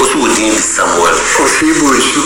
for so within Samuel or Fable issue.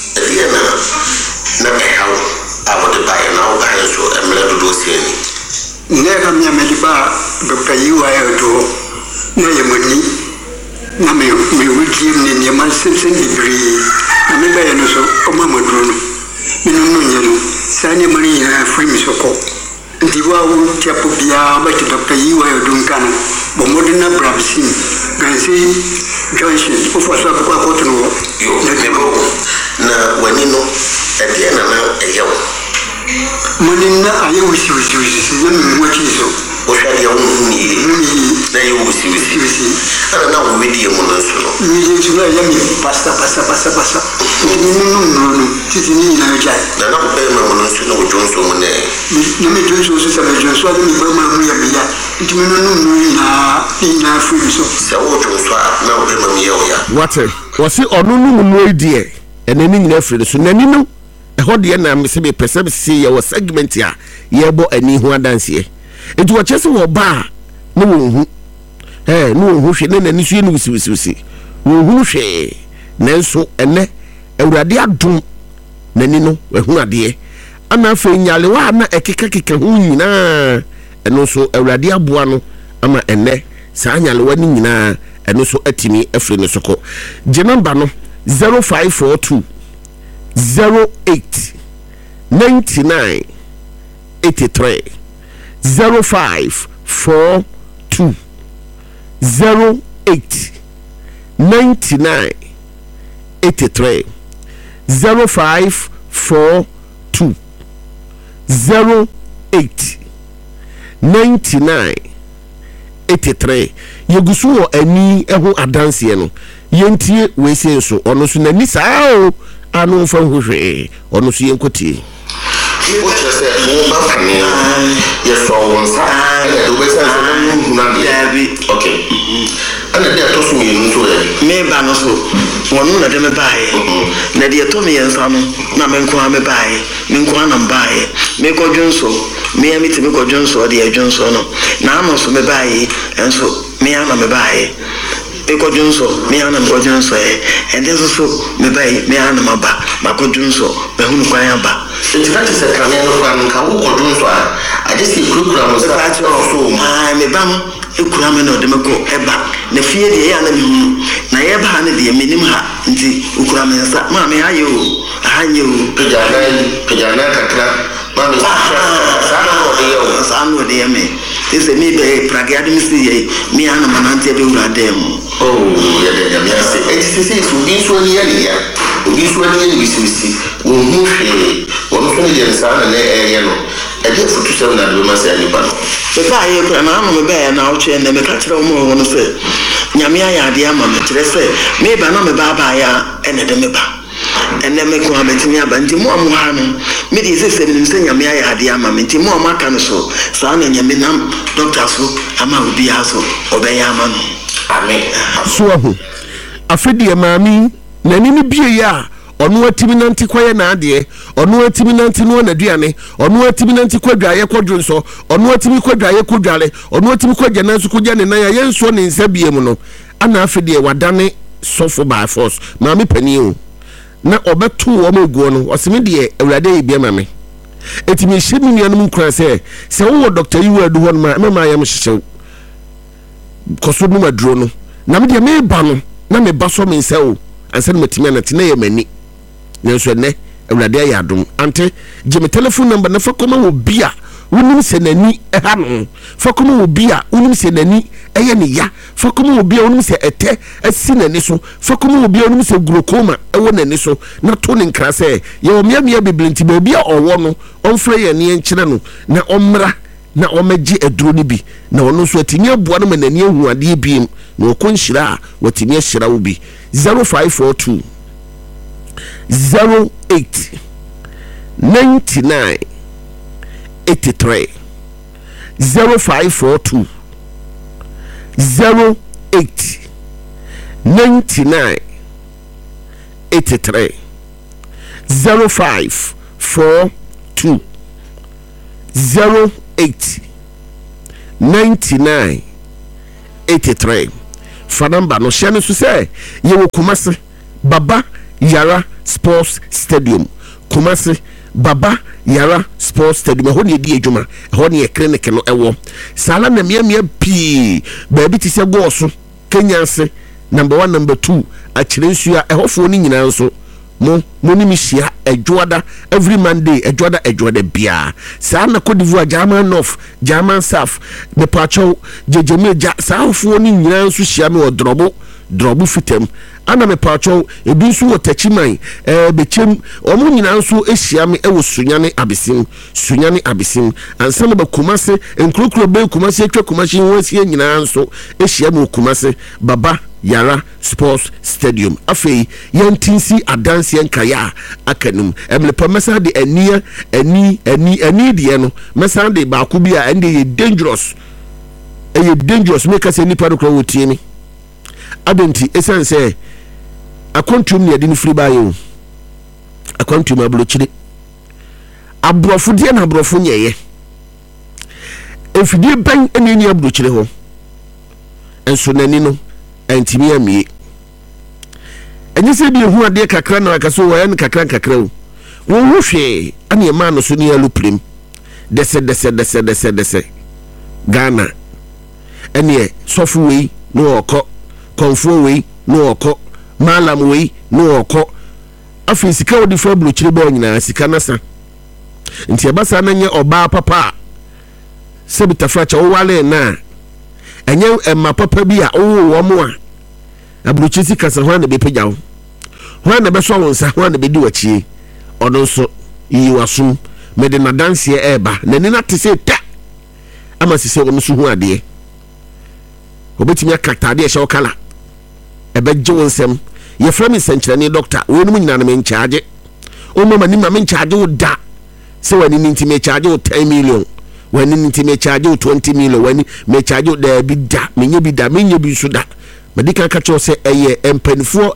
Na how I want to buy now buy so I'm let to see never me mediba Dr. UI do no your money na me would in your man since in degree I remember you so Mama Bruno no Sanya Maria free me so called Diwa Tiapubia but Dr. UI Duncana but modern Brabsin Gansi Johnson of what's up you na when you know at the end of a young money. I wish you what is so. What are you need? They will see. I don't know with you, Monoso. You pasta. No, sitting in a jack. The not pay my Monoso, no Johnson. You may do so, so I don't know Maria. It may not in our free so. So, now pay my what was it or no, dear? And then in every so Nanino. How do you know? Miss me perceive see your segment here. Yebo any who dance here. It was just a bar. No, no, who she then any no see. Who she Nelso and ne Euradia dum Nanino, who are dear. I'm not saying Yalewana a kika na and also Euradia buano. Ama and ne Sanya Lewani na and also etimi a friend soko. Jenambano 0542 08 99 83 0542 08 99 83 0542 08 99 83 yegusu ani eho adanse no yentie we se so ono so nani saa anu fa hwehwe ono so yenkoti o chese mo ba fani ye so won sa e do be sa so no na okay ana de to so yenu so e me ba no so wonu na de me bae na de to me yensa no na me nko me bae me nko na bae me ko dwonso me amiti me ko dwonso de adwonso no na no so me bae enso me ana me bae Eko Junso, me and Junso, and this is so me by me and Maba, Mako Junso, the Hunquayaba. It's not a Canelo from Kawu Junso. I just see Krugram was a patch of so. I may bam, a Kramano de Mako Eba, the fear the enemy. Nayaba Hanny, the minimum, the Ukraman, Mammy, are you? I knew Pajana Kakra. Mammy, San would hear me. It's a me by Pragadim, me and Manante do Radem. Oh, yes, it's usually we see. One million son and yellow. I get for 2 7 and must say, the fire, and I'm a bear now, and the catcher more on the say. Yamia, dear mamma, maybe I'm a baba and a demiba. And then make one between me and Timor Muhammad. Mid is saying, Yamia, dear mamma, Timor Macanaso, son and Yaminam, Doctor Su, Ama will be also, obey Yaman. Amen. So, afedi mami na nini bie ya onu atimi nanti kwaye na ade onu atimi nanti no na duane onu atimi nanti kwadwaye kwadwonso onu atimi kwadwaye kwadwale onu atimi kwadwa nanso kwadwa ne na ya yenso ne nsa bie mu no ana afedi wadane sofo by force mami pani o na obeto wo maguo no osimi de awurade bia mami etimi hyemi nuanum kran se wo Dr. Iwu adu hon ma mama yam hyehyew koso no maduro no na me de me ba no na me ba so me nsawo ansa na matimi na tena ye mani nso ne awurade ya adom ante je me telephone number na fakoma wo bia wonim se nani ha no fakoma wo bia wonim se nani eye ne ya fakoma wo bia wonim se ete asi nani so fakoma wo bia wonim se glukoma ewo nani so na to ne nkra se ye o miamia biblinti ba bia owo no onfre ye ne enkyere no na omra na omeji eduro ni bi na ono so atimi aboa no manani ahuade biem na okonhyira watimi ahyira wo bi 0542 08 99 83 0542 08 99 83 0542 08 99 83 fa number no share no so say ye wo Kumasi Baba Yara Sports Stadium. Kumasi Baba Yara Sports Stadium. Ho ne di adwuma. Ho ne clinic no ewo. Sala na mia pi. Baby ti se go so. Kenyanse number 1 number 2 akire nsua ehofo ni nyina nso mo ni mihia adwoada every Monday adwoada bia saa na Cote d'Ivoire German North German South ne pacho jejemeja saa ofo ni nyina nso hia me odrobo fitem ana me pacho ebi nso wo tachiman bechem omo nyina nso ehia me ewo sunyane abesim ansa na ba Kumasi enkrokro be Kumasi atwa Kumasi wonsie nyina nso ehia me Kumasi Baba Yara Sports Stadium. Afei yantinsi adanse enkaya akanum emlepa mesa de ani die no mesa de ba ko bia ende dangerous make us any part of wotie ni adenti esense akontum ne ade ni free bayo akontum abrochire abrofo de na abrofo nyeye efidie ban eni abrochire ho enso nani no entimi amie enye se bi hu ade kakra na akaso wo yan kakra wo hwe ane ma no so ni aluprim dese Ghana ene sofu wei no okọ konfo wei no okọ malam wei no okọ afi sika odi fa blochire ba nyina sika nasa nti abasa na nye oba papa sebita fracha wo wale na enye emma papa bi a wo mo a abrochisi kasa ho na be pagyawo ho na be so wonsa ho na be di wachie ono so yi wasum mede na dance eba na ni na tese ta ama sise ono so hu ade obetimi akatade ehye okala ebe je wonsem ye frame senkyerene doctor we num nyina na me charge o mama ni ma me charge wo da se wani ni ntime charge wo 10 million wani ni ntime charge wo 20 million wani me charge wo da bi da menye bi so da medika ka cho se eye empanifo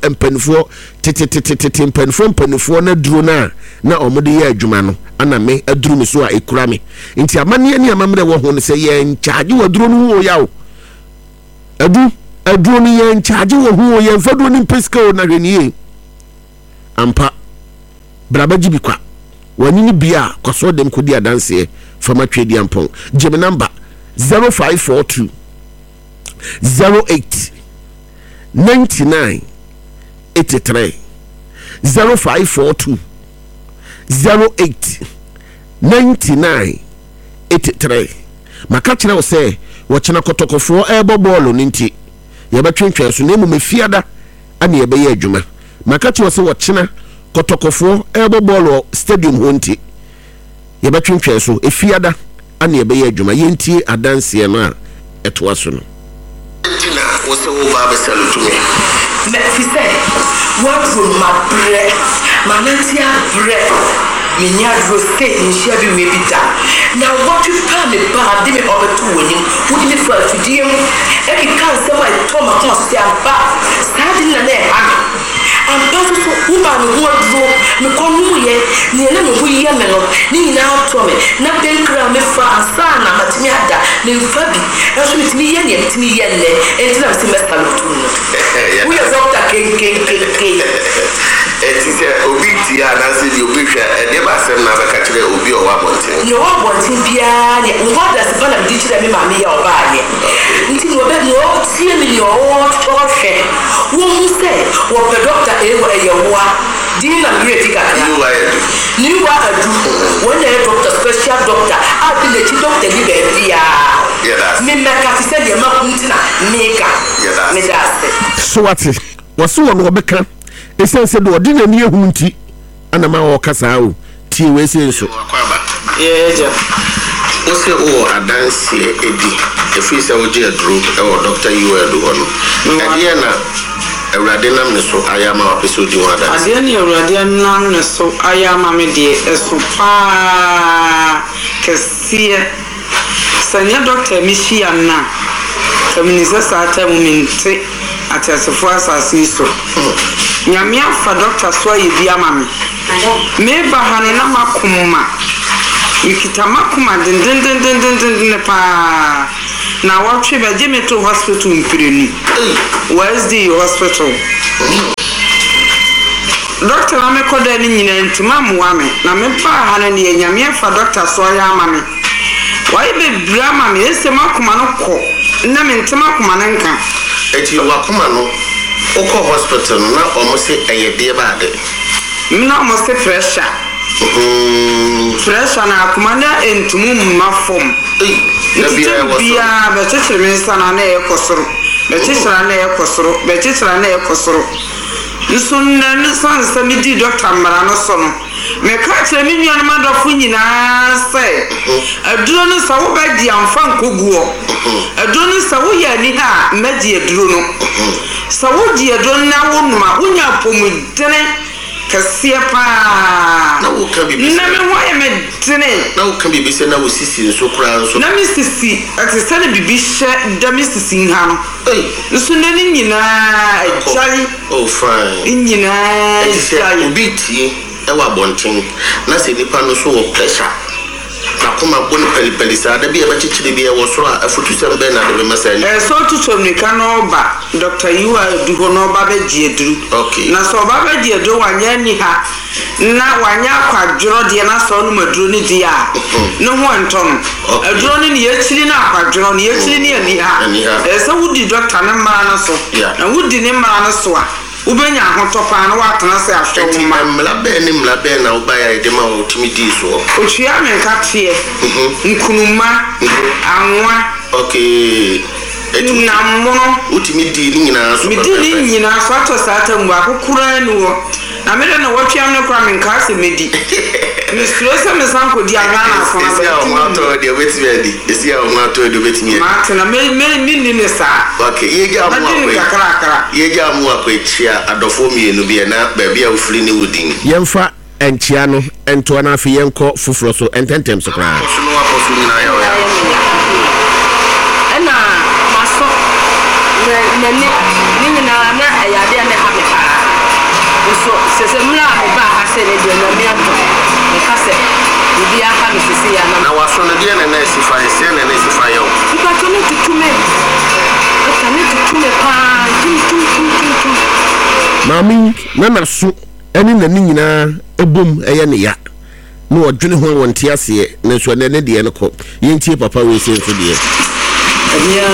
empanifo na duro na omode ye adwuma no ana me aduru me so a ekura me nti amane ni amamre wo ho ne se ye charge wo duro no wo yawo aduro ni ye charge wo ho ye faduro ni peska wo na hwenie ampa brabaji bi kwa wani ni bia kwaso dem kodi adanse fama twedi ampon jeme number 0542 08 99 83 0542 08 99 83 makachira wo se wo chena kotokofo ebo ball ninti ye betwentwe so na mu mefiada ane ye be ye adwuma makachira wo se wo chena kotokofo ebo ball stadium honti ye betwentwe so efiada ane ye be ye adwuma yentie adanse no a eto aso no tina wo se wo ba be salutu me fi say what will my bread manantia bread minya dro stay in share bi we bi da now what you plan the bar dey me over to wonim wo dey for afidie mu e ki kan se wa to ma kon se aba stadi na na am paso so woman wo dro me konu ye ni na me hu ye me no ni na to me na den kra me fa asa na matimi ada ne fa bi e so mitimi ye ne mitimi ye le e ti na se me stalo tu no wo ye doctor ken eti se obi ti ana se di obi hwa e de ba sem na ba ka kire obi o wa bontin no wa bontin bia ne wo da se ba na di kire me ma me ya oba ye nti no be no tie me yo o hwe wo mu se wo pe doctor e wa ye wo di na great ka ni wa adu when the doctor special doctor a bi le ti doctor ni be bia me me ka se de ma kuntina me ka me da se so what was so no be kan esense do odi na ni ehu nti ana ma wo kasa o tie we se so ja o se o adanse edi efi se o je adro e o doctor UL do no ade na awrade nam ne so ayama wa pese odi wa adanse ade na awrade nam ne so ayama me de eso pa kesie sanya doctor mi hia na kaminisa sa ta momenti atasefo asase so nyame afa doctor so ye bia ma me ba hanu na makuma mikita makuma den pa na watwe be je me to hospital mpireni Wednesday hospital doctor na me koda ni nyina ntima moa me na me pa ha na ne nyame fa doctor so ya ama me why be drama me ese makoma no ko na me ntima koma na nka eti wakoma no oko hospital na omo se eyede ba de na omo se pressure na akoma na entumu mafom bia be tete me sana na ekosoro be tete na ekosoro nso na nsan sa mi di doctor mara no so no me ka kire mi nua no madofo nyina se aduro no sa wo ba di amfa nkoguo aduro no sa wo ya ni ha magi aduro no sa wo di aduro na wo numa wonya pomudene kasia pa na wo ka bibi na me ho ya me dene na wo ka bibi se na wo sisi nso kura nso na me sisi ati se na bibi hye da me sisi ha no nso na ni nyina ajali oh fine nyina ajali obi tie e wa bonten na se nipa no so wo pressure na kuma bon peli sa da bi e ba chichiri bi e wo so a afutu sem be na de masani so tutu nika no ba Dr. Yuwa duho no ba be jiedru okay na so ba be jiedru wanya ni ha na wanya kwadro de na so no maduro ni dia no ho anton aduro ni ye chiri na kwadro ni ye chiri ni ani ha so wudi doctor na mara no so na wudi ni mara no so a ubenya ahotopa na watana se ahwe ma mlabe na ubaya de ma otimi di so otwia me ka tie nkunuma anwa okay na mono utimi di ni nyina so mi di ni nyina so ato sata mu akukura ni wo na me na watwia me kwa me ka se medi me stress me sanko di agana so na sia o ma to de betimi di sia o ma to de betimi ma tena me ni ne sa okay yeja mu akwechia adofo mienu bi na ba bia ofiri ni wudin yemfa enchia no ento na afi yenko fufuro so ententem so kra so no aposo nyina ya ana maso ne nyina na ayade na ha me pa so se mla me ba ha se ne de na me ato me ka se bi aka me sisi ya na waso na de na sifa se na sifa yo ipa to ne tutume pa tum mami na so eni na ni nyina ebom eye ne ya na odwene ho wonte ase na so ne de ne ko yentie papa we se so de ya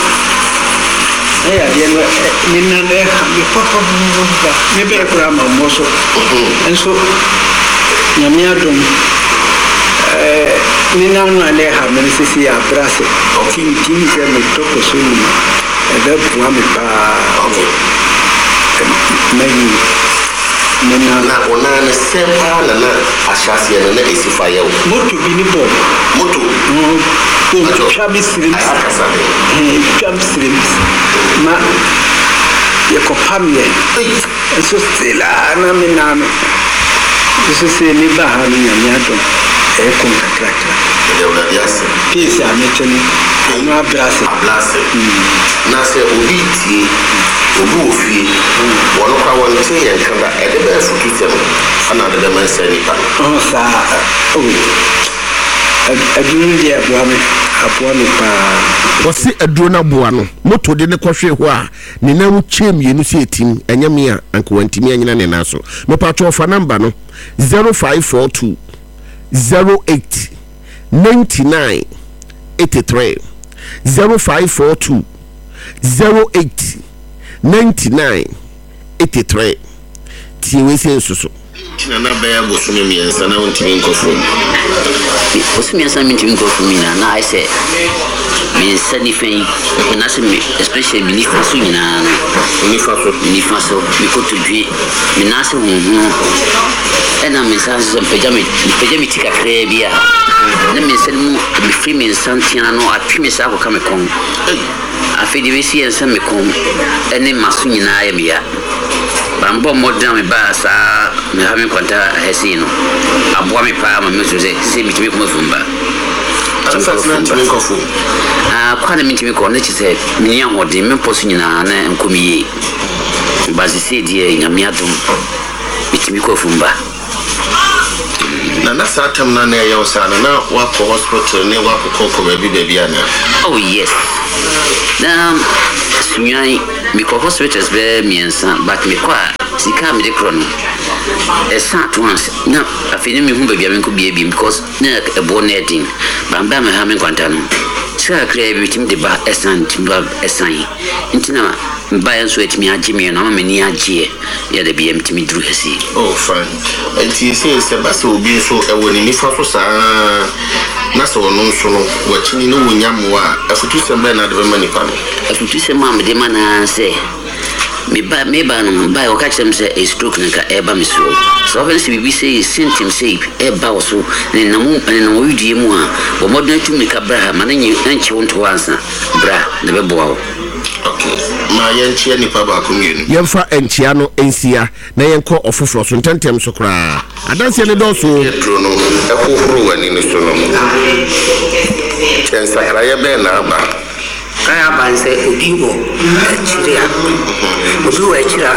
de ni na de mi papa me be kura ma moso enso nyame adom ni na na le ha me sisi ya brase tin se me to ko so ni ebe bua me pa na ona na sempa na ashasi na esifa yawo moto bi ni bo moto chabi streams ma yakopamye so stila na miname so se ni ba ha ni nyado e kon kakrakra de ona diase pisa meteni no ablase na se obiti obu ofi wono kwa won se ye kanda e de be futu tem ana de man se ni pa sa adunu dia boame apoame pa wose aduro na boa no moto de ne kohwe ho a ne na wuchem yenu se etim enyame a anka wantimi anyina ne na so me pa to fa number no 0542 08 99 83 0542 08 99 83 tiwe sensuso tina na baya bosumi miensa na ontimi nkofo bosumi miensa mintimi nkofo mina na I say miensa ni fen na se me especially mi nifa so nyina nifa so mi ko to dwi mi na se hu ena miensa so pejami tika kre bia na miensa mu mi free miensa ntia no atwemi sa ko ka me kon afedi we si ensa me kon ene maso nyina ya bia bambo modern me ba sa me ha me kwanta hesino aboa me pa ma me so se bitimi ko mafumba kwana mitimi ko ne chise me ya hodi me poso nyina na nkomiye bazi se die nyame adom bitimi ko fumba na satam na ya usana na wako hospital ne wako koko baby ana. Oh yes. Sunyai mi ko hospitals be miensa but mi kwa sika mi de krono. At once na afini mi humba bia me ko bia bi because na e bo na edin bamba me ha me kwanta no. Sika kra bi tim de ba esan timba esan. Intina ba enso etimi agime na ma me ni age ya de bia mtimi dru hesi. Oh fine. Enti se basa obi so e woni ni fa so saa na so no nso no wachini no wonyamwa afutu se be na de be mani pa no. Afutu se ma me de mana se me ba no ba o catch them say a stroke nka eba me so obviously we say symptom say eba so ne na mo yudie mu a bo modern tumi ka bra ma na nyi anchi wonto ansa bra de be boa. Okay ma yenchia ni pa ba ko mienu yemfa enchia no ensia na yenko ofoforo so ntentem so kra adanse ne do so petro no e ko horo wani no so no tensa kra ye be na ba kaya banse udiwo chiria udiwo chira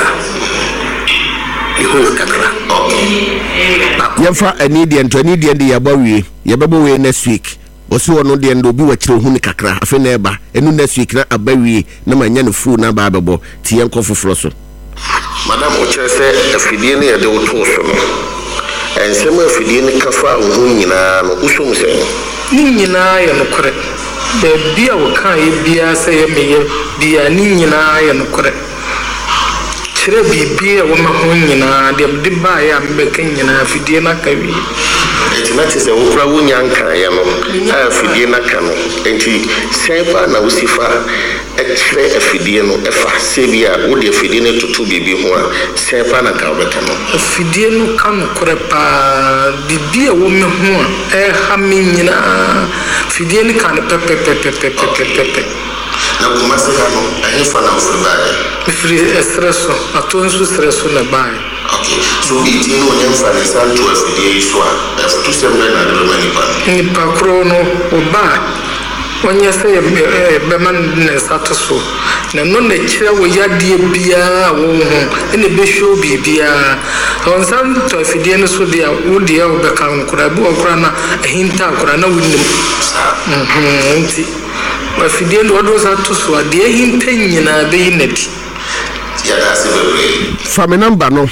ihu kakra yemfa anidie ndi yabawie yababo we next week osi wono de ndo bi wachire hu ni kakra afi na eba enu next week na abawie na manya no fu na ba bebo ti yenko foforo so madam o chese afidie ne yede woto so no ensem afidie ne kafa hu nyina no usum se ni nyina ya no kore bia waka bia se ye meye bia ni nyina ya no kore kire bibia wo ma ho nyina de ba ya mbeka nyina afidie na kawi enti se wo kura wo nyanka ya no afidie na ka no enti seba na usifa ekre afidie no efa sebia wo de afidie ne tutu bibi ho a seba na ka obeka no afidie no ka no kore pa bibia wo me ho a ha me nyina afidie ne ka no pepe na kuma se ka no ahefa na ofribae free estresso atonso stresso na bae. Okay, so it no nyamfa ne san to afidie so a to sembe na de mani pa ni pa krono oba onye se be man ne satoso na no na kire wo yade bia wo ho ene be show bibia on san to afidie no so dia wo dia wo be kan kura bi wo kura na ahinta kura na wunim nti afidie no do satoso ade ahinta nyina be yinati ya da se be family number no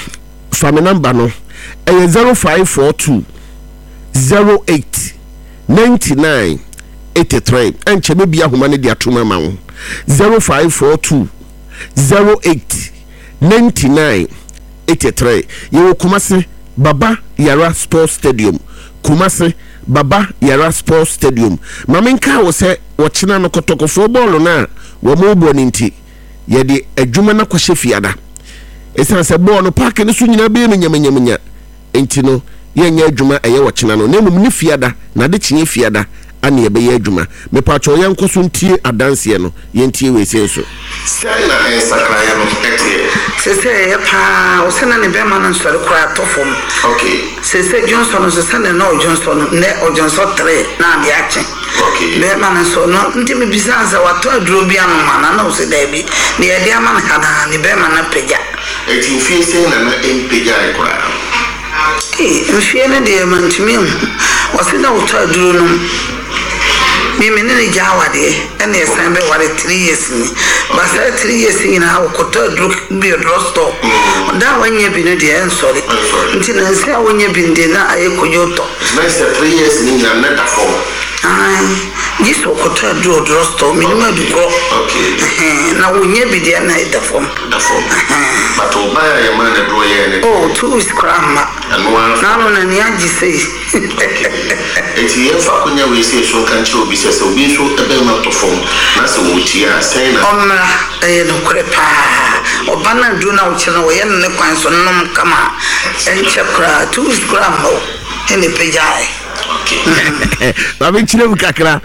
0542 08 99 83 enche be bia homa ne dia tuma ma wo 0542 08 99 83 yewo Kumasi Baba Yara Sports Stadium Kumasi Baba Yara Sports Stadium mamenka wo se wo china no kotokofo ball na wo mo bo ni nti ye de adwuma na kwahye fiada esa se ball no park ne so nyina be no nyamanyamanya enti no ye nya adwuma eye wo china no nemum ni fiada na de chinye fiada ani ebe ye adwuma me pacho ye nkoso ntie adanse no ye ntie we se so sai na sakra ya no etie se ye pa o se na ne be ma no so kwa tofom okay se Johnson se na no Johnson ne o Johnson 3 na bi ache okay be ma no so no nti me bisanza wato aduro bi anu ma na o se da bi ne ye dia ma na kana ne be ma na peja eti fi se na empeja e kwa mfie ne de mantimi o se na wato aduro no mimi ne jawade ene esan be ware 3 years ni ba sa 3 years ni na akoto drug bi drosto da wanye bi ne de en sorry nti na se wanye bi de na ayekoyoto na se 3 years ni na na da form jiso akoto drug drosto minima bi ko okay na wanye bi de na da form but o ba ya ma na do ye ne oh two is krama na no na ni aji sei eti ye fa kunya we se so kan chi obi se obi so ebe ma to form na se wo ti a sai na omra no kure pa obana du na uchi na wo ye ne kwan so nom kama enche kra two is krama ene pejai babe chirem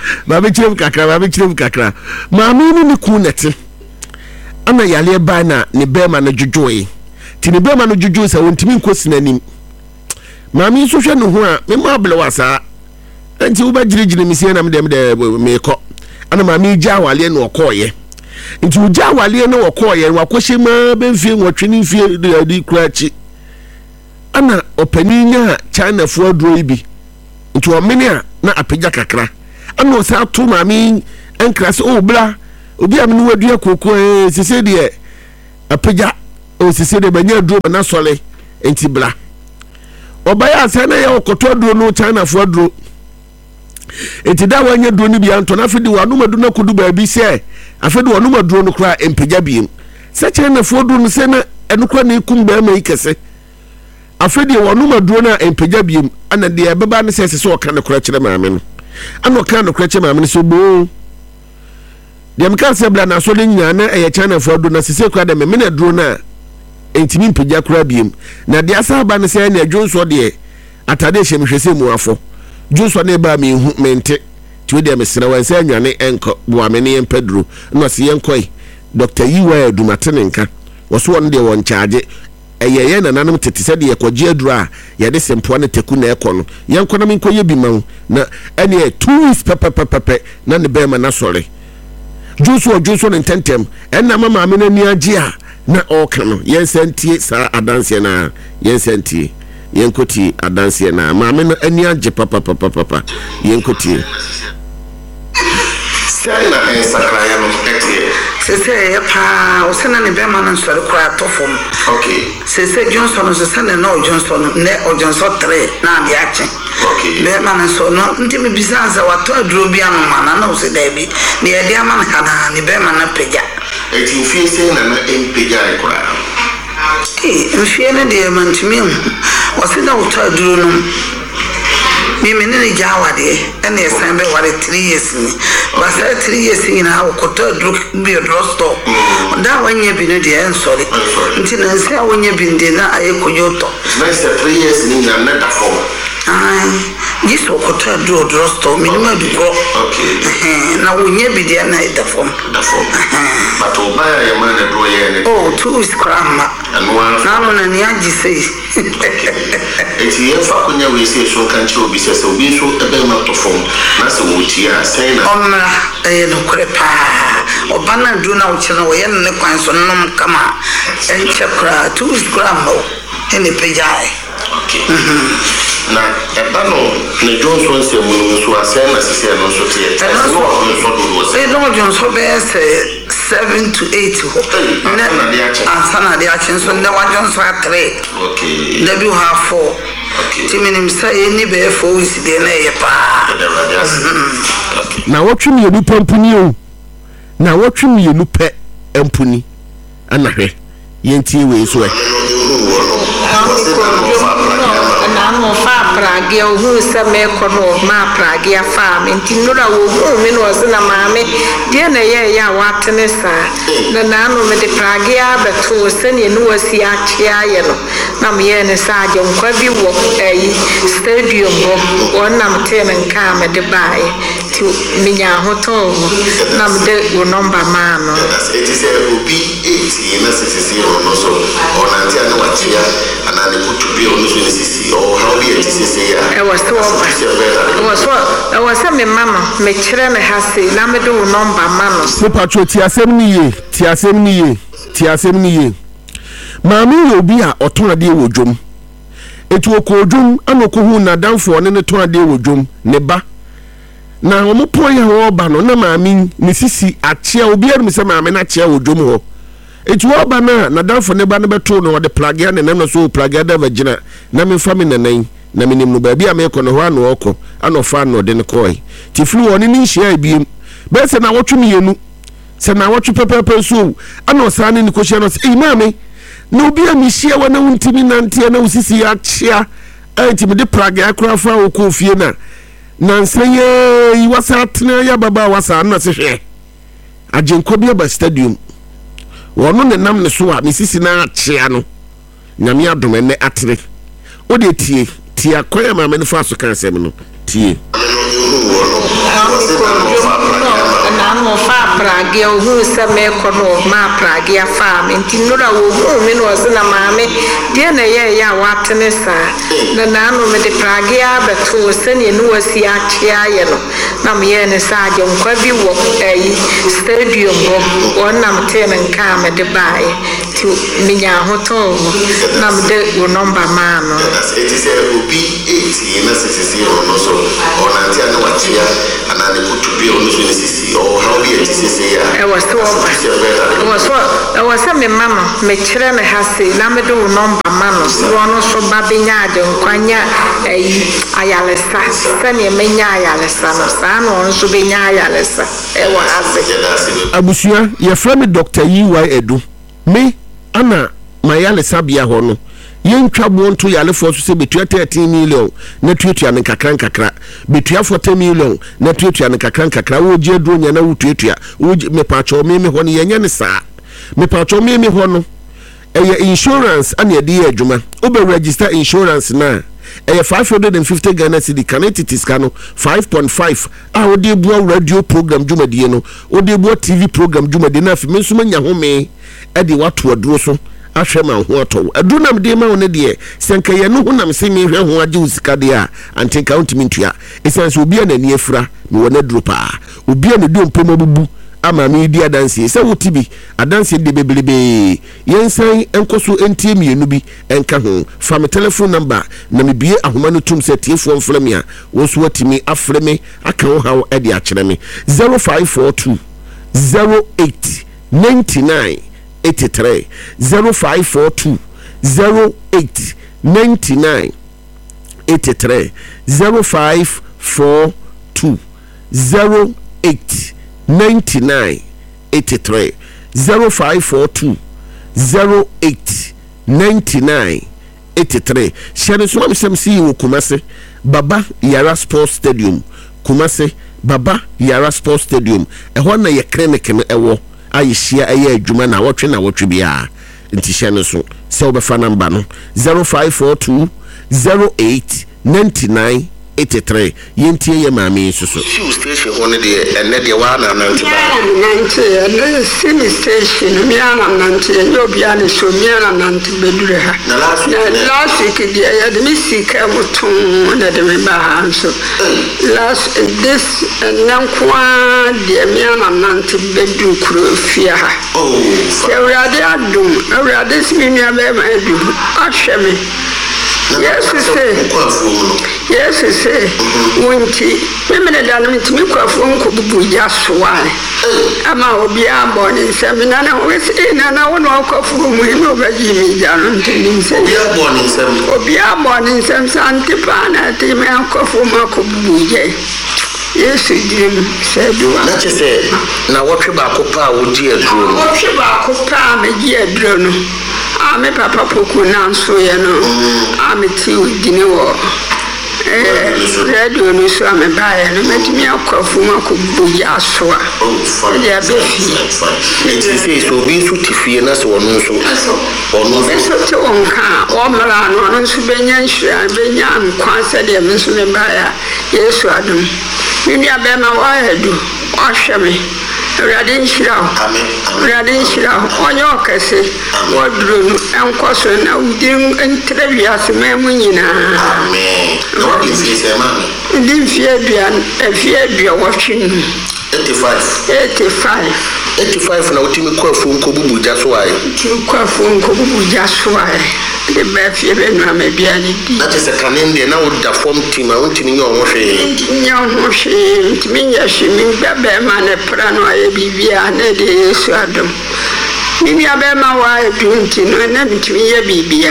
kakra maami ni ku nete ana yale ba na ne bema na djudjoe ti ne bema no djudjoe sa wontimi nkosi nanim maami so hwe no ho a me ma bele wasa enti wo ba girigiri misie na me me ko ana maami gya wale na okoye enti wo gya wale na okoye wa kohye ma be mfie nwotwe ni mfie di kurachi ana opaninya China fo aduro ibi nti o mene a na apagya kakra ana o sa to maami enkra se o bla obi am no wadua kokko sese de apagya o sese de banya aduro na sole enti bla obaya ase na ye okoto aduro no China fo aduro enti da wanya aduro ni bia nto na afedi wa no madu na kodu ba bi se afedi wa no maduro no kra empagya biem se China fo aduro no se na enukwa na ikum ba ma ikese afedi wa no maduro na empagya biem ana de beba ne se se o ka ne kra kire maame no ana o ka ne kra kire maame no so bo de mka se bla na so le nyina na eye China fo aduro na se kra de me na aduro na entimi empagya kra biem na de asa ba ne se na adwonso de atade hye mhwese mu afo jonso na ba me hu mente ti we de me sira wan se anwane enko bo amene yen pedro no se yen koi Dr. Yiwa Edumatene nka woso won de won charge eyeye na nanom tete se de yekoje aduru a ye de sempo na teku na ekọ no yen kọ na me nkoye bi ma na ene 2 weeks pepe na ne be ma na sore jonso ne tentem enna mama me na ni age a na oka no yen sentie sa adanse na yen sentie yenkoti adanse na maame no ani age papa yenkoti sai na ensakraya no etie sese ya pa o sena ne be ma no sori kwa tofom okay sese Johnson no sese ne no Johnson ne o Johnson 3 na bi ache okay be ma no so no nti me bisanza wato aduro bi anu ma na no se da bi ne ye dia ma na kana ne be ma na pegya eti fi se na empegya ekora mfie ne de mantimi wase na wato aduro no mimi ne jawa de ene san be ware 3 years ni basa 3 years ni na wakoto aduro bi drosto da wanye bi ne de en sorry nti na nse a wanye bi de na ayekonyoto na se 3 years ni na na da form This wakoto aduro drosto minima duko okay na wanye bi de na da form but obaya ya man aduro ye ne 2 weeks krama anwa na no ni aji sei eti ye fa kunya we se so kan chi obi se obi so ebe ma to form na se wo ti a sai na omra no kure pa obana du na uchi na we ne kwan so nom kama enche kra 2 weeks krama ene pejai okay na eba no ne Johnson se mu so asai na se no so tie no Johnson be 7 to 8 na dia chen asana dia chen so ne wa Johnson 3 okay ne bi ha 4 okay timinim say ni be 4 weeks de na ye pa na wotwe yenu pampuni o na wotwe yenu pe ampuni anahwe yentie we so e na mo fa prage o hu se me kono ma prage afa me ntinura wo hu me no se na maame de na ye ya watene sa na no me de prage abeto se ne no wasi achia ye no na me ye ne sa je nkwa bi wo stadium bo wonam te me nka me de bae ti minya hoto na me de wo number ma no it is obi 8 na sisi no so ona ntia na wachia ana ne kutu bi ono so ne sisi o how be sisi ya I was a mama me chere me hase na me do number ma no se patro ti asem ni ye maami obi a oton ade wo dwom etu okodwom anoko hu na danfo ne ton ade wo dwom ne ba na omo pon ya ho ba no na maami ne sisi achia obi arum se maami na achia wo dwom ho etu oba na danfo ne ba ne beto no de plagya ne na so plagya da vagina na me fa me nanan na minim no ba bia me ko no ho ano okọ ano fa no de ne koi ti flu oni ni hia biem be se na wotwe mienu se na wotwe pepepe so ano sa ne ko hia no se maami no bia mi hia wa na untimi nante na usisi ya chia anti me de plagya akura fa okọ fie na nseye yi wasa tena ya baba wasa na se hwe agenko bia ba stadium wono ne nam ne so a misisi na achia no nyame adom ene atere o de tie akoya ma me fa so kan sem no tie na mo fa prage o hu se me kono ma prage afa me ntinura wo hu me no se na maame de na ye ya watene sa na no me de prage abeto se ne no wasi achia ye no na me ye ne sa je nkwa bi wo stadium bo wonam te me nka me de bae to minya hoto na mde wo number ma no it is obi 80 na sisi no so ona ntia na wachia anane kutubi ono so sisi o how be sisi ya I was me mama me kire me hase na me do wo number ma no so no so ba benya ade nkwanya ayalesa sane menya ayalesa no sa no so benya ayalesa wa hase abusia ye frame Dr. EY Edu me ana mayalesa bia ho no yentwa bonto yalefo so se betua 13 million na tuatua ne kakra betua 40 million na tuatua ne kakra wo je duro nya na wo tuatua wo me pacho me ho no yenya ne saa me pacho me ho no eye insurance ana ye de adwuma obe register insurance na eye 550 Ghana cedi canetitis kano 5.5 a odi buo radio program dwumadie no odi buo TV program dwumadie na afi me nso manya ho me e de wato aduro so ahwema ho ato adunam de ma wona de senka ye no honam se me hwe ho age usika de a antin count mintua esense obi anani afura me wona duro pa obi ane do mpem abubu ama me di adanse se wotibi adanse de bebelebe yensan enkoso entie mienu bi enka ho fa me telephone number na me bie ahoma no tum se tiefo mframe a wo so watimi aframe aka ho hawo e de akere me 0542 08 99 83 0542 08 99 83 0542 08 99 83 0542 08 99 83 share so am see wo Kumase Baba Yara Sports Stadium Kumase Baba Yara Sports Stadium e ho na ye clinic no ewo ayishia eye adwuma na wotwe bia nti hye no so se obefa number no 0542 08 99 83 yentie ye maami susu shoe station one de ene de wa na 90 ene sini station mi ana 90 yo bia ne so mi ana 90 bedure ha na last week de ya de mi sika mutum na de me ba ha so last this nankwa de mi ana 90 bedu kuro fia ha awrade adum awrade simi mi aba ma edu ahwe Yes, say, Winty, women done with me for bubu Yasuai. Ama Obia born in Seminana was in and I won't walk off from him over Jimmy Down Obia born in some Santipana, Timanco for Marco Buye. Yes, Jim said, not to say, now what about Copa would dear drone? What about Copa, my dear drone? I'm a papa poku nanso ye no I'm a tea dine wo radio no so am bae no metimi akwafu makobu ya so a de abefi it say so bi so tifie na so ono so te onka o mara no so benya nhia benya nkwanse de me so me bae Yesu adum mi abema wa edu o hweme Radin Shira, on your case, what drew Uncle and Udin and Trevias, Mamunina. Amen. Didn't fear be watching 85 na utimi kwa funko bubu jaswai. Kwa funko bubu jaswai. The Bafia Benra may be any. That is a Canadian now with the form team. I want to know what she to me. She means Babaman, a prano, a bibia, and a day, so Adam. Maybe I bear my wife doing and then to me a bibia.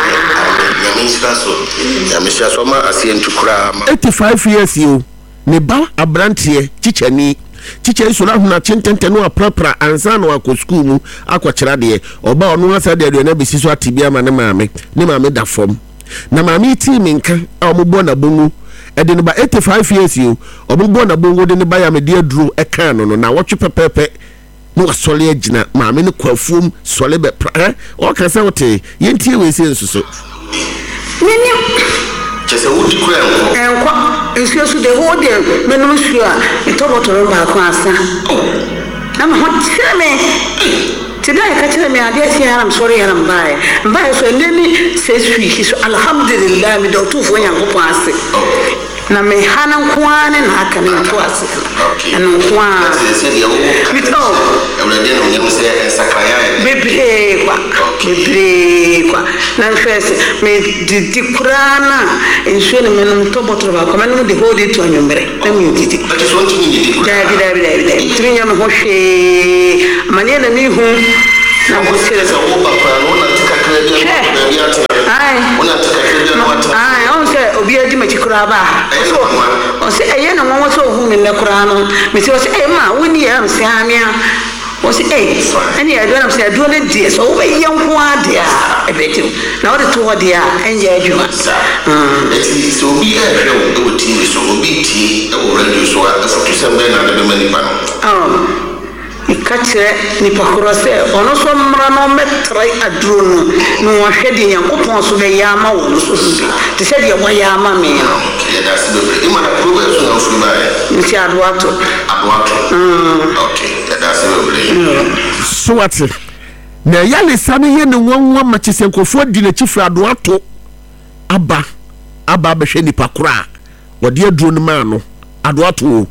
Mr. Soma, I see him to cram 85 years you. Neba abrantie chichani chiche so na huna chentente no aprapra ansa no akọ school mu akọkyera de oba ono asa de na besi so atibia ma ne maame da fom na maame ti minka a ombo na bongu e de no ba 85 years you ombo na bongu de ne ba ya me de aduro e kan no na wotwe pepepe no asole agina maame ne kwafuom sole be o ka se wote yentie we se nsuso Just a woody crown. And it's the whole day, Menusia, a total class. I'm hot. Tell me. Today, I tell me, I guess I'm sorry, I'm by. By so, Lenny says, Alhamdulillah, we don't do for young pass. na me hana nkwane na aka ne to ase ana nkwa bebre kwa na first me di kurana ensuo ne menom to botoro ba ko menom de hold it to anwumere na me didi dabi trinya me ho hwe amane na mi hu na bo sere so wo papa no na tikakra bi ai on se obi adi ma chikura ba so on se eye na won so hu me kura no me se o se e ma woni ya am se amia o se ani ya do na se do na die so wo ye nko ade a ebeti na wo de to ode a enje adwuma so obi e hwe o ti so obi ti e wo radio so a so to se me na de mani ba no ikatire ni pakoro se ono so mra no metrai aduro no hwede Nyankopon so be yama wo no so te se de wo yama me no ya da se be ima na probe so na so ba e nti adoato okay ya da se be so what na yale sane ye ne wonwa ma chisenkofo di na chifra adoato aba be hwe ni pakoro a wode aduro no ma no adoato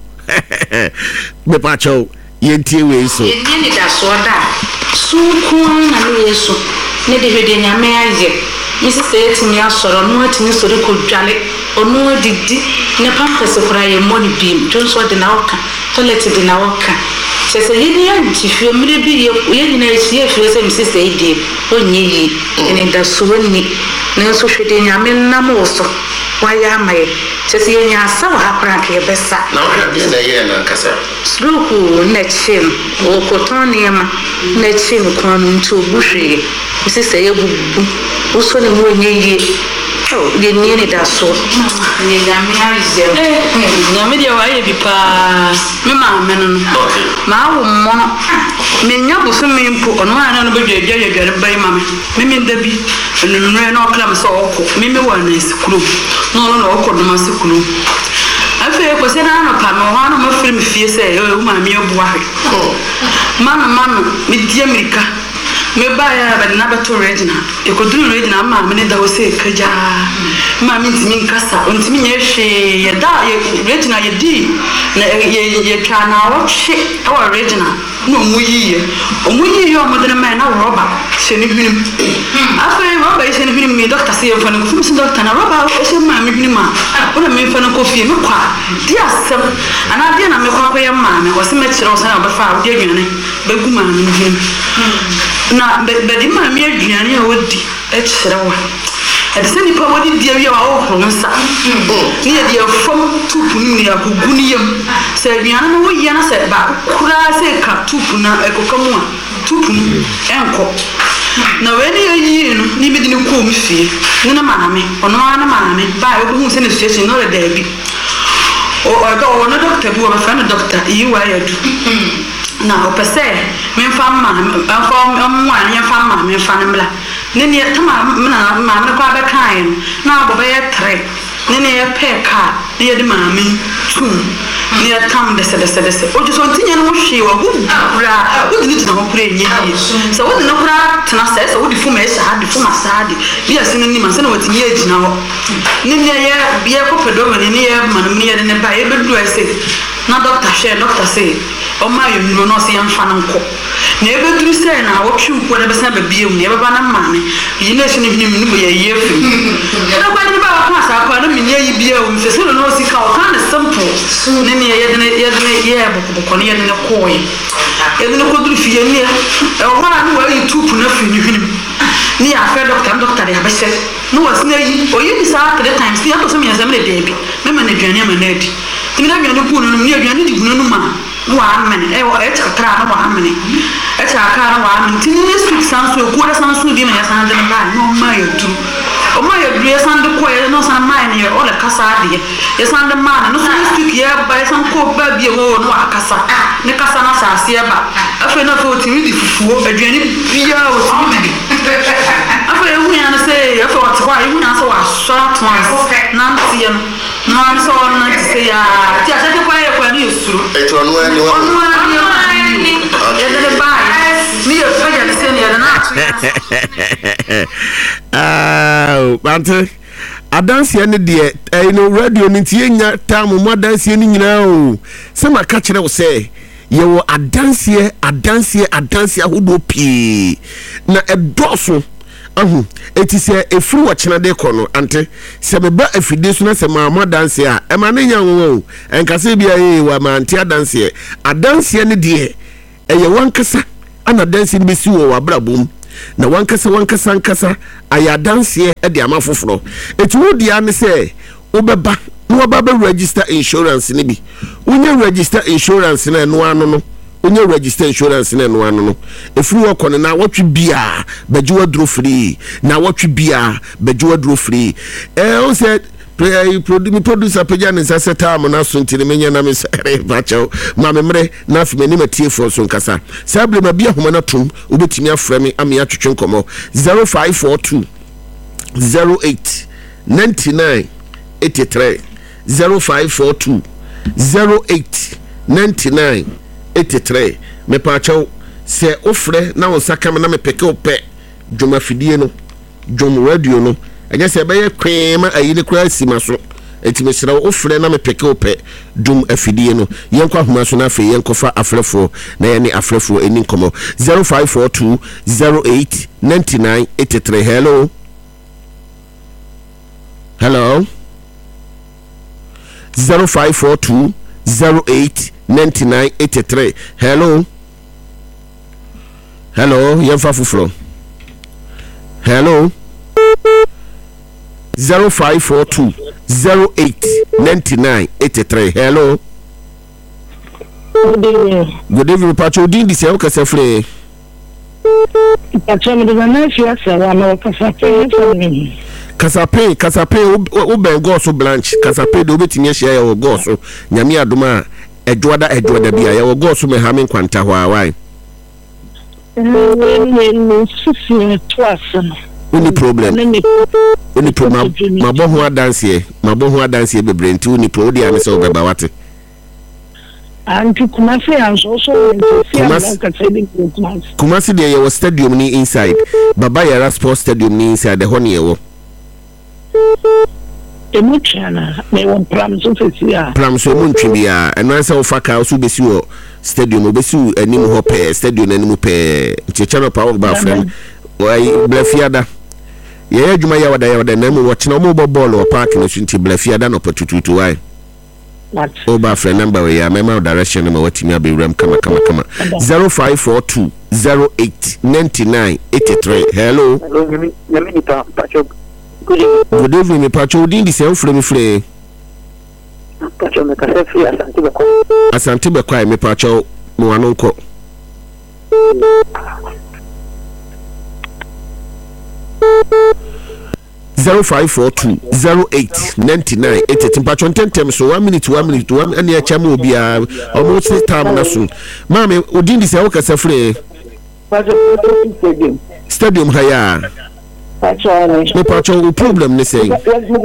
me pa chaw yentie we so yenni da so da sunkun na no yeso ne de hwede nyame aye misi se etimi asoro no atimi sori ko dwale onu adidi ne pampese kura ye moni bim tonso de na oka toilet de na oka se yenni anti fie mire bi yenni na esi efie se misi se edi onye yi ne da so ni ne so hwede nyame nam so waya mai se yenni asa wa akra ke besa na o bi na ye na kasa Sruku nechim o kotoniema nechim kwanu ntu buhwe isi seye bubu uso ni mwenye ye ye nieni da so ye nyame aje nyame dia wa ye bi pa me ma meno ma wo mo me nya busu me mpo ono ana no bedwedwe yedware bai ma me nda bi nunure na oklam so okko me wa na sikuru no okko do ma sikuru afi ko se na no pa no ha no ma film fie se o ma mi obuwa he mama mi di America me ba ya ba na ba to Regina e ko duru Regina ma me da o se kaja ma mi ntimi nkasa ntimi nye hwe ye da ye Regina ye di na ye twa na wo hwe o Regina no muyiye o muyiye o modena ma na roba se ni hwim afi ma ba se ni hwim mi doctor se fa no fu se doctor na roba o se ma mi hwim ma o na me fa no kofi me kwa di asem ana di na me kwa ye ma me o se me kire o se na ba fa o di adwane ba gu ma mi hwim na be di ma mi adwane a wodi e kire wa ade se nipa wodi di awie wa wo honsa ni ye di fom tupu ni ya gugu ni yam se adwane no wo ye na se ba kura se ka tupu na ekokamu a tupu enko na weni yi no ni bi di ko mi fie ni na maname ono na maname ba e ko hu se ne situation no le bi o no doctor bu o fa no doctor yi wa ya du na o pese me fa ma ya fa ma me fa ne mla ne ne tama ma ne kwa be kan na bo be ye tre ne ye pe ka ne ye di ma me tu ne ye tam de se o ju so tinya no hwe wa hu ra wo di ti na ho kure nye so wo di no kura tena se so wo di fu ma sha di fu ma sa di bi ase no ni ma se no wati ye gina ho ne ne ye ko pedo ma ne ye ma no ne ye ne ba ye be du ese na doctor say o ma ye no no se yan fa na nko na e be duru se na wo twi nko na be se ba bie mu ne be ba na ma me yi na se ne bi mu ye ye fi na kwa ni ba ko asa kwa na me ye yi bie o mfe se no si ka o ka na simple ne ne ye ne boko ne ye ne ko ye e ne ko duru fi ye ne e o ma na wa yi tupu na fi ni hwini ni ya fe doctor ya be se no was na yi o yi bi sa 3 times ya to se me ya se me de bi me ma na dwane ma na di timi na dwane ku no me dwane di gunu no ma wa amene e o e chakra na wa amene e chakra na wa amene tini ne street sanso ku da sanso bi me ya san de ba no ma ya du o ma ya du ya san de ko ya no san ma ne ya o le kasa de ya san de ma no so street ya ba ya san ko ba bi o no akasa ne kasa na sa se ba afa na fo timi di fufuo adwane bia o timi bi afa e hu ya na se afa o twa e hu na so wa short ones na ntia no am so na se ya ti a se kwa ye kwa ni usuru e to no ani wa ya de ba mi yo fa ya se ni ya na bante adanse ne de no radio ni tie nya tam mo adanse ni nyina o se maka kire wo se ye wo adanse ahodo pii na edoso eti se efiri wo kyena de kɔ no ante se meba afide so na se ma adanse a e ma ne nya wo enkase bia wa ma ante adanse ne de eye wankasa ana danse ni besi wo abrabom na wankasa ayadanse de amafoforo eti wo dia ne se obeba no obaba register insurance ne bi unye register insurance na no ano no unye register insurance na no ano no efiri wo kɔ na wotwe bia bajuwa dro free na wotwe bia bajuwa dro free o said producer pejani sasa tamu na suntini menya na misere bacho ma memre na afime ni matie fo so nkasa sable ma bia homa na tum obetimi aframi ame atwetwe nkomo 0542 08 99 83 0542 08 99 83 me pacho se ofre na wonsaka na me peke ope dwoma fidie no dwom radio no anya se be kwema ayi ne kura sima so etimesira ofre na me peke ope dum afidie no yenkwa homa so na afi yenkofa afrefo na ye ni afrefo eni nkomo 0542 08 99 83 hello 0542 08 99 83 hello yenfa fufuro hello 0542 08 99 83 hello good evening Pacho din di se o kase free Pacho me de na fia se wa no kasape o ben go so blanche kasape do betimi ahia ya o go so nyame adoma edwoda bia ya o go so me ha me kwanta ho awai Only problem. Mabo ho adanse bebre nti oni pro dia ne se obeba wate. Anti Kumasi also Kumasi de ye stadium ni inside. Baba Yara Sports Stadium ni inside the honey wo. Emuchana me won pram so fesia. Pram so muntwi bia eno ansa wo faka so besi wo stadium obesi anim ho pe stadium anim pe chechano pa wo ba frem. Wai Blefiada. Ye adwuma ya wada na mu watchna mo ball o park no sunti Blefiada no patututu wai. O ba friend number we ya mema direction ma watimi abewram kama 0542 08 99 83 hello good evening me Pacho din di se ofre me free Pacho me kase free asante be kwai me Pacho mo anonko 0542 08 99 88 Pacho tentem so 1 minute ani achama obia almost time na so mama odin di se o kase free stadium haya me Pacho problem ne say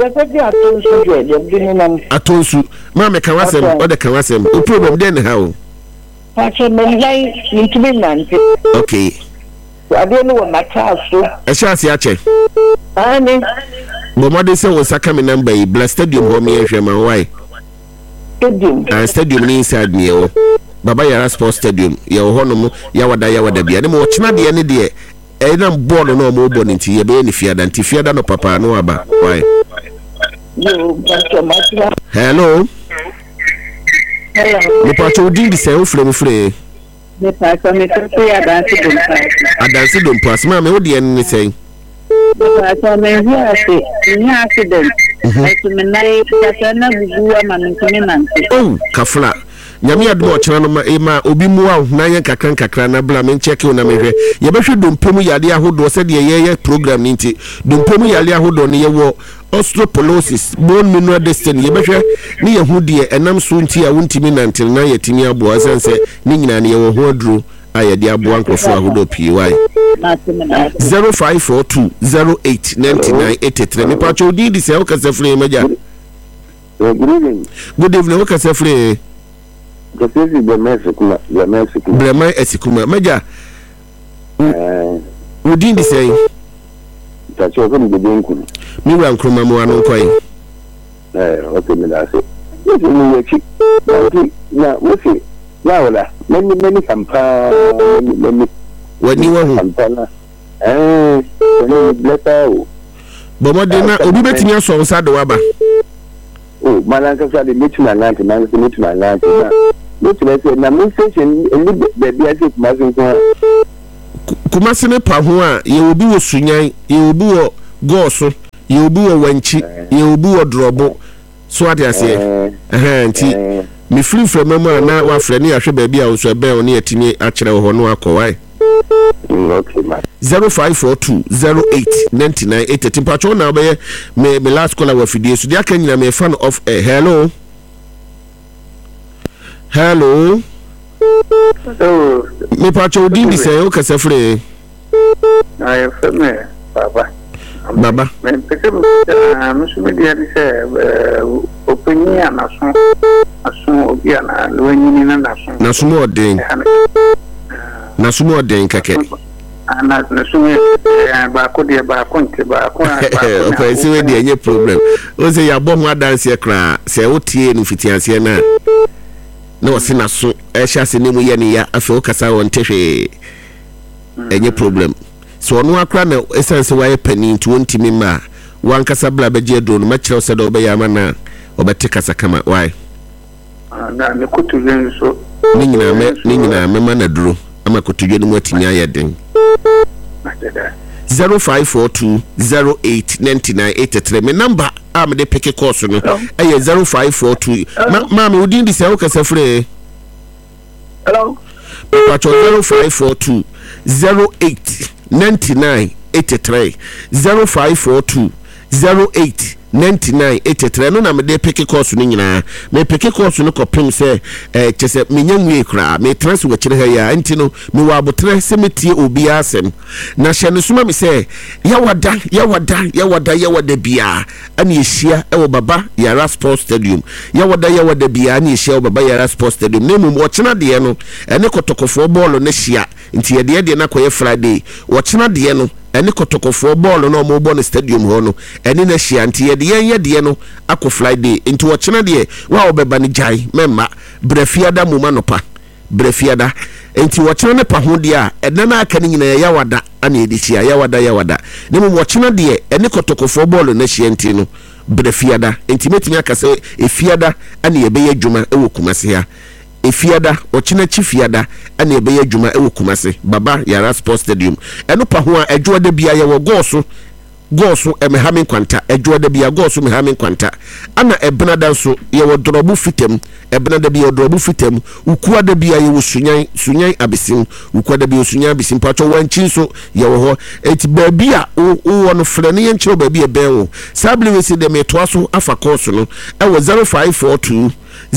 atonsu mama kan wasem o de kan wasem o problem den how Pacho me like intimi nante okay ade no wa mataso e sha se ache ani bo mode se wo saka me number yi Bla Stadium ho me ehwe ma why stadium ni inside me wo Baba Yara Sports Stadium ye wo hono mu ya wada bia ne mo china de ne de e na board no mo bo nti ye be ni fiada no papa no aba why hello me Pacho din di se o free me Pacho me to ya adansi dom pass ma me wo de ni say Pacho me here say ni accident me nai patana buwa manntimi nante oh kafla nyame admo ochena no ma obi muwa na yen kakran na bla men check na mehwe ye behwe dompemu yale ahodo se de ye program nti dompemu yale ahodo ne ye wo osteoporosis bone mineral destiny ye behwe ne ye hu de enam so nti a wontimi nante na ye timi aboa sense ni nyina ne ye wo ho aduru aye de aboa nkofo ahodo pii wai 0542 08 99 83 me Pacho di se o kase free meja good evening o kase free Brema esikuma meja udin di say Tacho ko ni nku. Mi wa nkroma mo anu koyi. Okay me da se. Yes ni wechi. Na wofi. Ya wala. Many kampa many. Wani wa hu. Kampa na. Ni bleta o. Bomo de na obi betimi aso nsa de waba. Oh, malanka sa de mituna ngante, na mituna ngante na. Mituna se na station ni baby ase Kumasi ko. Kumasi ne pa ho a ye obi wo sunyan, ye obi wo goso, ye obi wo wanchi, ye obi wo drobo. So ade ase. Nti me free from mama na wa frɛ ne ahwe baby a wo so ebe oni atimi a kyerɛ ho no akɔwai. Okay, man. 0542089988. Timpacho na be me last caller wa fidie so dia kan nyina me fan of hello. Hello. Oh. Me pacho di bi say o kasa free. I me baba. Baba. Me peke musume dia di say opinion aso obi ana lo nyini na naso. Naso mo den. Naso mo den keke. Ana sume ba ko de ba ko nte ba ko okay so we dey any problem o say ya bom adanse kra say o tie no fitianse na o se na so e hia se ne mu ye ne ya afa o kasa won tehwe any problem so no akra na essence why pani nti won timi ma wan kasa bla be je do no ma kire se do be ya ma na obete kasa kama why na ne kutulen so ni nyina me ma na duro ama kotudwe no atimi ayeden 0542089983 me number am de pick course no eh 0542 mama udin di se o kasa free hello pacho 0542089983 0542089983 no na me de pick course no nyina me pick course no kopim se chese me nyanwe kra me trans wo kire ha ya enti no me wa abotre se metie obi asem na hye no suma me se ya wada bia ani ehia e wo baba Yara Sports Stadium ya wada bia ani ehia wo baba Yara Sports Stadium ne mum wo kina de no ene kotokofo ball no hia enti ye de na koye Friday wo kina de no ene kotokofo ball no mo ball no stadium ho no ene na hia enti ye de no akọ Friday enti wo kina de wa obeba ni jai memma brefiada muma no pa brefiada enti wo kina ne pa ho de a ene na aka ni nyina ya wada ani edisia ya wada ne mo wo kina de ene kotokofo ball no hia enti no brefiada enti metimi aka se efiada ani ebe ye dwuma e wo Kumasi ha efiada ochina chifiada ana ebe ye dwuma e wo Kumasi baba Yara Sports Stadium eno pa ho a edwo da bia ye wo goso emehamin kwanta edwo da bia goso mehamin kwanta ana ebnada nso ye wo dorobu fitem ebnada bia dorobu fitem ukua da bia ye wo sunyan abesim ukua da bia sunyan abesim pacho wanchi nso ye wo ho eti ba bia wo no frene ye nchiro ba bia ben wo sabli we se de metoa so afa course no e wo 0542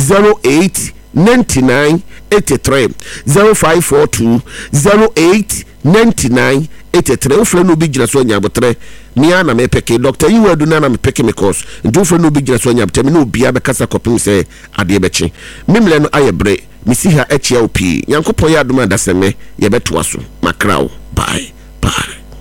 089983 0542089983 ufre no bigina so nyabotre mia na me peke doctor you will do na me peke me course ndu ufre no bigina so nyabotre me no bia be kasa kopim se ade beche memle no ayebre misi ha echia opi yankopon ya aduma daseme ye beto aso makrao bye